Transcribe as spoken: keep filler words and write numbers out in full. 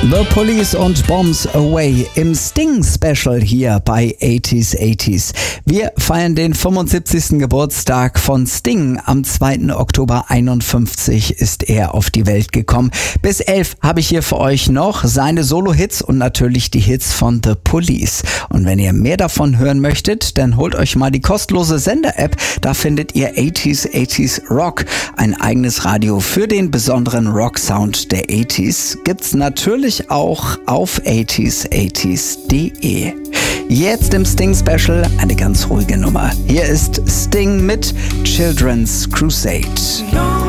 The Police und Bombs Away im Sting-Special hier bei eighties eighties. Wir feiern den fünfundsiebzigsten Geburtstag von Sting. Am zweiten Oktober einundfünfzig ist er auf die Welt gekommen. Bis elf habe ich hier für euch noch seine Solo-Hits und natürlich die Hits von The Police. Und wenn ihr mehr davon hören möchtet, dann holt euch mal die kostenlose Sender-App. Da findet ihr eighties eighties Rock, ein eigenes Radio für den besonderen Rock-Sound der achtziger. Gibt's natürlich auch auf eighties eighties punkt de. Jetzt im Sting Special eine ganz ruhige Nummer. Hier ist Sting mit Children's Crusade.